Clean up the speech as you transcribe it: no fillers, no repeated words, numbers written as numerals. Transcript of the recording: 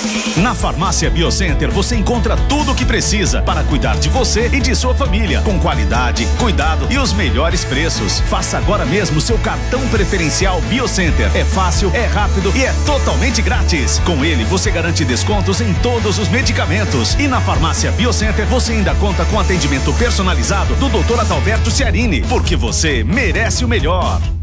Na Farmácia Biocenter você encontra tudo o que precisa para cuidar de você e de sua família, com qualidade, cuidado e os melhores preços. Faça agora mesmo seu cartão preferencial Biocenter. É fácil, é rápido e é totalmente grátis. Com ele você garante descontos em todos os medicamentos. E na Farmácia Biocenter você ainda conta com atendimento personalizado do Dr. Adalberto Ciarini, porque você merece o melhor.